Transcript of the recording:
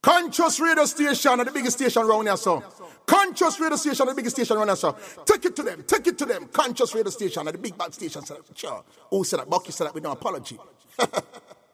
Conscious radio station are the biggest station around here, so. Conscious radio station are the biggest station around here, so. Take it to them. Conscious radio station are the big bad station. Sure. Who said that? Bucky said that with no apology.